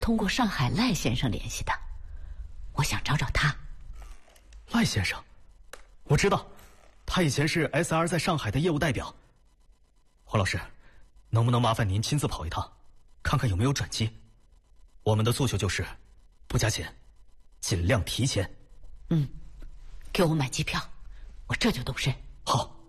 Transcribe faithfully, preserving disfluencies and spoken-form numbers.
通过上海赖先生联系的，我想找找他。 赖先生，我知道，他以前是 S R 在上海的业务代表。黄老师，能不能麻烦您亲自跑一趟，看看有没有转机？我们的诉求就是不加钱，尽量提前。 嗯，给我买机票，我这就动身。 好。